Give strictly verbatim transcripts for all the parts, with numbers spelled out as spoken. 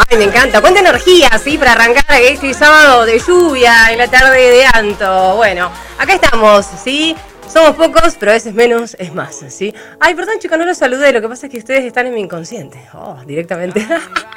Ay, me encanta. Cuánta energía, ¿sí? Para arrancar este sábado de lluvia en la tarde de Anto. Bueno, acá estamos, ¿sí? Somos pocos, pero a veces menos es más, ¿sí? Ay, perdón, chicos, no los saludé. Lo que pasa es que ustedes están en mi inconsciente. Oh, directamente.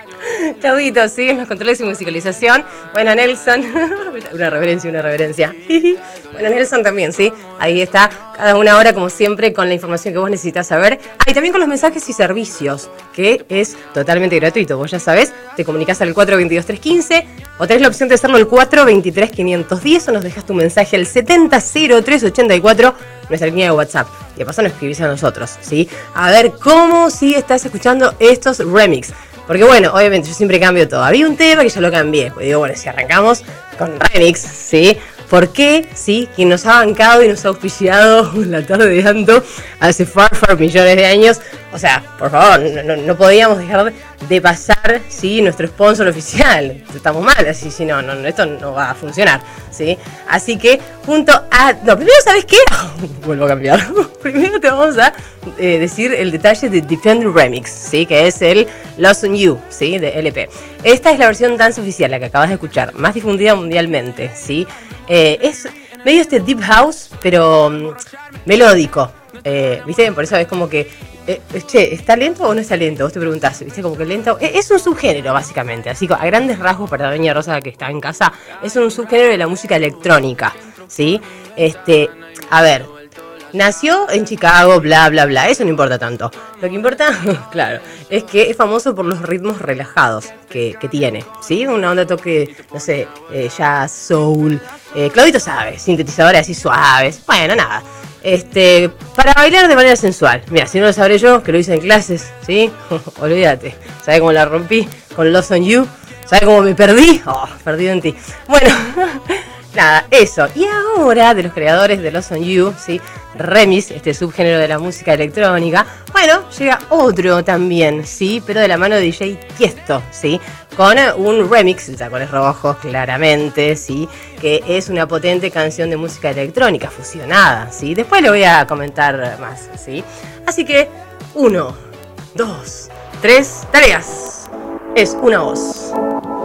Claudito, sí, en los controles y musicalización. Bueno, Nelson. Una reverencia, una reverencia. Bueno, Nelson también, ¿sí? Ahí está, cada una hora, como siempre, con la información que vos necesitas saber. Ah, y también con los mensajes y servicios, que es totalmente gratuito. Vos ya sabés, te comunicás al cuatro dos dos, tres uno cinco, o tenés la opción de hacerlo al cuatro dos tres, cinco uno cero, o nos dejas tu mensaje al setenta cero tres ochenta y cuatro, nuestra línea de WhatsApp. Y de paso nos escribís a nosotros, ¿sí? A ver cómo sí estás escuchando estos remix. Porque bueno, obviamente yo siempre cambio todo. Había un tema que ya lo cambié. Pues digo, bueno, si arrancamos con remix, ¿sí? ¿Por qué? Sí, quien nos ha bancado y nos ha auspiciado la tarde de Anto hace far, far millones de años. O sea, por favor, no, no, no podíamos dejar de pasar, ¿sí? Nuestro sponsor oficial. Estamos mal, así, si no, no, esto no va a funcionar, ¿sí? Así que, junto a... No, primero, ¿sabes qué? Vuelvo a cambiar. Primero te vamos a eh, decir el detalle de Defend Remix, ¿sí? Que es el Lost on You, ¿sí? De L P. Esta es la versión dance oficial, la que acabas de escuchar, más difundida mundialmente, ¿sí? Eh, es medio este deep house, pero um, melódico, eh, ¿viste? Por eso es como que, eh, che, ¿está lento o no está lento? Vos te preguntás, ¿viste? Como que lento, eh, es un subgénero básicamente, así que a grandes rasgos, para Doña Rosa que está en casa, es un subgénero de la música electrónica, ¿sí? Este, a ver, nació en Chicago, bla, bla, bla, eso no importa tanto. Lo que importa, claro, es que es famoso por los ritmos relajados que, que tiene, ¿sí? Una onda toque, no sé, eh, jazz, soul, eh, Claudito sabe, sintetizadores así suaves, bueno, nada. Este, para bailar de manera sensual. Mira, si no lo sabré yo, que lo hice en clases, ¿sí? Olvídate. ¿Sabes cómo la rompí con Lost on You? ¿Sabes cómo me perdí? Oh, perdido en ti. Bueno, nada, eso. Y ahora, de los creadores de Lost on You, ¿sí? Remix, este subgénero de la música electrónica. Bueno, llega otro también, ¿sí? Pero de la mano de D J Tiesto, ¿sí? Con un remix, tacones rojos, claramente, ¿sí? Que es una potente canción de música electrónica fusionada, ¿sí? Después le voy a comentar más, ¿sí? Así que, uno, dos, tres, tareas. Es una voz.